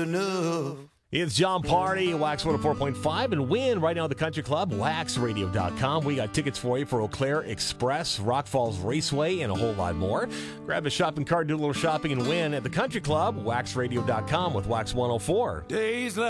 enough. It's John Party, Wax 104.5, and win right now at the Country Club, waxradio.com. We got tickets for you for Eau Claire Express, Rock Falls Raceway, and a whole lot more. Grab a shopping cart, do a little shopping, and win at the Country Club, waxradio.com with Wax 104. Days like